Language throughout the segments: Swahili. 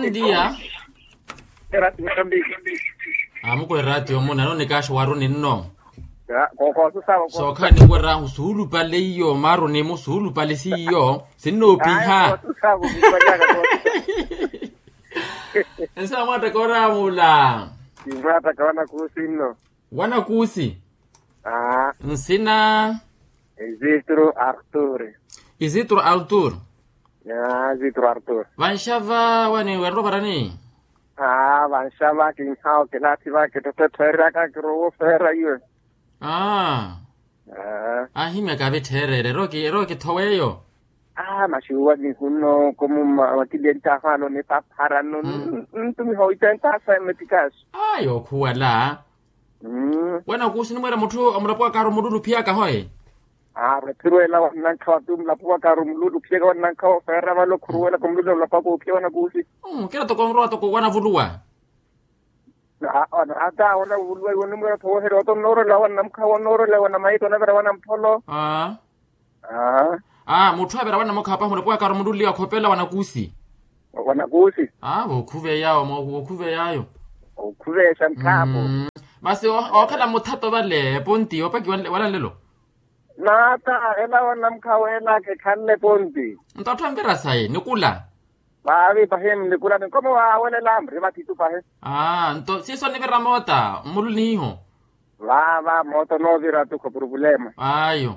buen dia. Erati Mozambique. Amuko erati omona no nekasho waruni no. Ya, koko susaba ko. So khani kwera usulu pale iyo maro ne musulu pale si iyo sinno piha. Susaba ngibajaka ko. Ensa mwata kora mula. Ngata kawana kusino. Wana kusi. Nsina Izitro Artur. Izitro Artur. Ya, Izitro Artur. Vanshava wani werro barani. Vanshava kinhao kelatiba ketetera ka kro fera yo. Hime kabe terere roki toweyo. Mashuwa ni kuno como makidenta hano ni paparano. Ntumi hoitenta sa metikas. Ayo kuala. Wana kusi ni mwera mutu amulapua karo mudulu pia kahoe. Retruela wana kawatu mlapua karo mudulu pia wana kawa fera walo kuruela kumudulu mlapako pia wana kusi. Kila toko toko wana vulua. Ata wana vulua wana mwera tohe roto noro la wana mkawa noro la wana maito na vera wana mpolo. Mutu abera wana mkapa mulapua karo mudulu ya kopela wana kusi. Wana kusi. Wokuve yao wokuve yayo. Okuve shankapo. Basi wakala mutato vale ponti opaki wala lelo. Nata ela wana mkawela ke kanle ponti. Mtato mbera sai nikula. Babi pahem nikula ni como wala lambre batitu pahe. Nto si so nivera mota mulu niho. Va moto no vira tu ko problema. Ayo.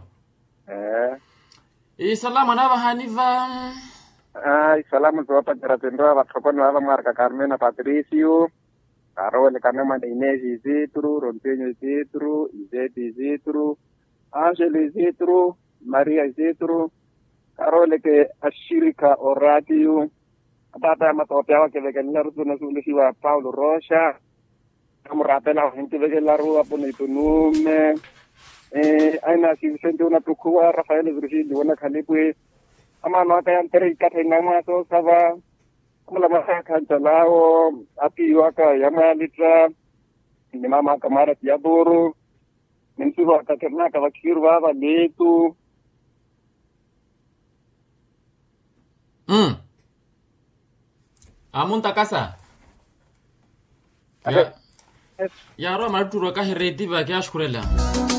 Salama na bahaniva. Salamu tu apa jaratendra watkopona na marca Carmena Patricio. Carole Canema de Inés Izitru, Ronteño Izitru, Izet Izitru, Ángel Izitru, María Izitru, Carole que Ashirika Oratio, Tata Matopeaba que de Ganar tu Nasuliva Paulo Rocha, como rapela gente de la Rua Ponitunume, Aina Vicente una Tucua, Rafael Virgilio, una Calipue, Amano Ayantere Catenama, Sava. Como la masa cantalao, api waka yama litra, ni mama kamara tiaboro, mensu waka kerna kawakirwa wa letu. Amunta casa. Ya ro marturo ka hereti va kya shkurela.